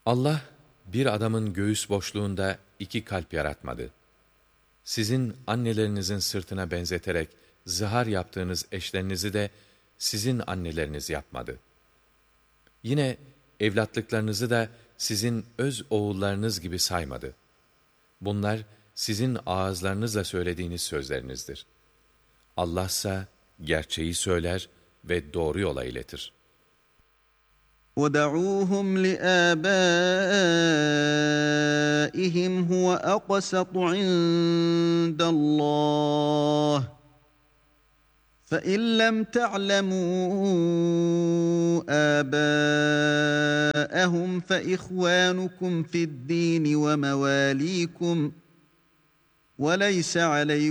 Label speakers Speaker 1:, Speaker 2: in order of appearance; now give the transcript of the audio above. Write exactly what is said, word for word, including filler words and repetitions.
Speaker 1: Allah bir adamın göğüs boşluğunda iki kalp yaratmadı. Sizin annelerinizin sırtına benzeterek zihar yaptığınız eşlerinizi de sizin anneleriniz yapmadı. Yine evlatlıklarınızı da sizin öz oğullarınız gibi saymadı. Bunlar sizin ağızlarınızla söylediğiniz sözlerinizdir. Allah'sa gerçeği söyler ve doğru yola iletir.
Speaker 2: وَدَعُوهُمْ لِآبَائِهِمْ هُوَ أَقْسَطُ عِندَ اللّٰهِ فَإِنْ لَمْ تَعْلَمُوا آبَاءَهُمْ فَإِخْوَانُكُمْ فِي الدِّينِ وَمَوَالِيكُمْ وَلَيْسَ عَلَيْكُمْ